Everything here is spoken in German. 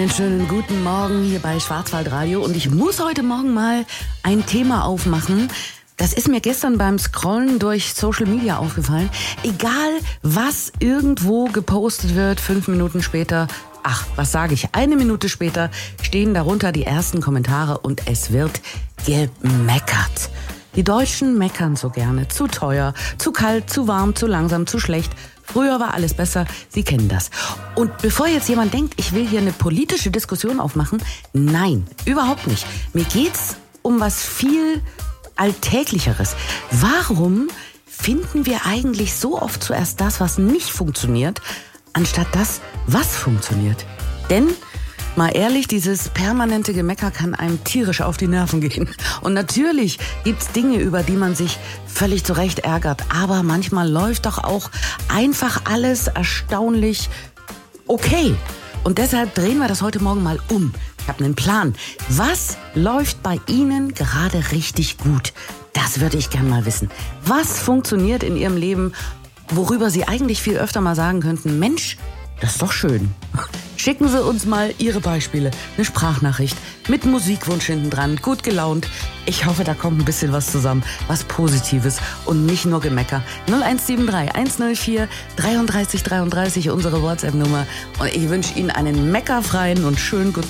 Einen schönen guten Morgen hier bei Schwarzwaldradio und ich muss heute Morgen mal ein Thema aufmachen. Das ist mir gestern beim Scrollen durch Social Media aufgefallen. Egal, was irgendwo gepostet wird, 5 Minuten später, eine Minute später stehen darunter die ersten Kommentare und es wird gemeckert. Die Deutschen meckern so gerne. Zu teuer, zu kalt, zu warm, zu langsam, zu schlecht. Früher war alles besser, Sie kennen das. Und bevor jetzt jemand denkt, ich will hier eine politische Diskussion aufmachen, nein, überhaupt nicht. Mir geht's um was viel Alltäglicheres. Warum finden wir eigentlich so oft zuerst das, was nicht funktioniert, anstatt das, was funktioniert? Denn, mal ehrlich, dieses permanente Gemecker kann einem tierisch auf die Nerven gehen. Und natürlich gibt's Dinge, über die man sich völlig zu Recht ärgert. Aber manchmal läuft doch auch einfach alles erstaunlich okay. Und deshalb drehen wir das heute Morgen mal um. Ich habe einen Plan. Was läuft bei Ihnen gerade richtig gut? Das würde ich gern mal wissen. Was funktioniert in Ihrem Leben, worüber Sie eigentlich viel öfter mal sagen könnten, Mensch, das ist doch schön. Schicken Sie uns mal Ihre Beispiele. Eine Sprachnachricht mit Musikwunsch hinten dran, gut gelaunt. Ich hoffe, da kommt ein bisschen was zusammen, was Positives und nicht nur Gemecker. 0173 104 33 33, unsere WhatsApp-Nummer. Und ich wünsche Ihnen einen meckerfreien und schönen guten